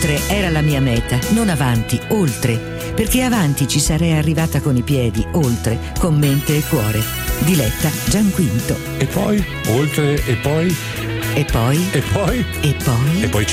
Oltre era la mia meta, non avanti, oltre, perché avanti ci sarei arrivata con i piedi, oltre, con mente e cuore. Diletta Gianquinto. E poi? Oltre e poi? E poi? E poi? E poi? E poi